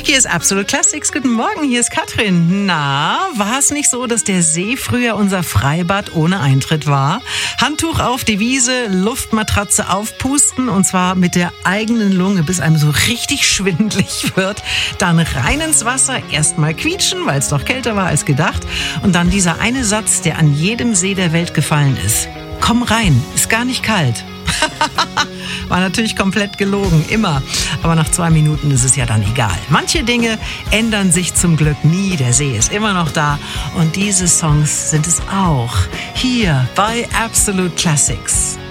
Hier ist Absolute Classics. Guten Morgen, hier ist Katrin. Na, war es nicht so, dass der See früher unser Freibad ohne Eintritt war? Handtuch auf die Wiese, Luftmatratze aufpusten und zwar mit der eigenen Lunge, bis einem so richtig schwindelig wird. Dann rein ins Wasser, erstmal quietschen, weil es doch kälter war als gedacht. Und dann dieser eine Satz, der an jedem See der Welt gefallen ist. Komm rein, ist gar nicht kalt. War natürlich komplett gelogen, immer. Aber nach 2 Minuten ist es ja dann egal. Manche Dinge ändern sich zum Glück nie. Der See ist immer noch da. Und diese Songs sind es auch. Hier bei Absolute Classics.